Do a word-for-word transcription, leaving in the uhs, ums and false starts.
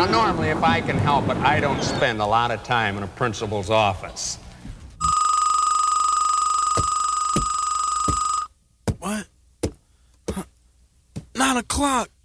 normally, if I can help it, I don't spend a lot of time in a principal's office. What? Huh. Nine o'clock.